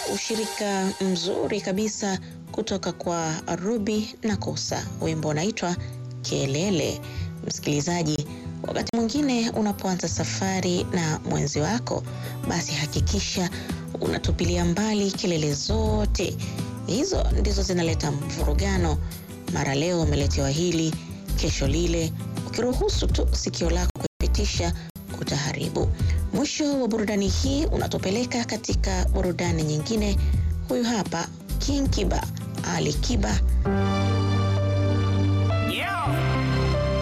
ushirika mzuri kabisa kutoka kwa Ruby na Kosa. Wimbo unaitwa Kelele. Msikilizaji, wakati mwingine unapoanza safari na mwenzi wako, basi hakikisha unatupilia mbali kelele zote. Hizo ndizo zinaleta mvurugano. Mara leo umeletewa hili, kesho lile. Ukiruhusu tu sikio lako kupitisha, utaharibu. Mwisho wa burudani hii unatupeleka katika burudani nyingine. Huyu hapa King Kiba, Ali Kiba.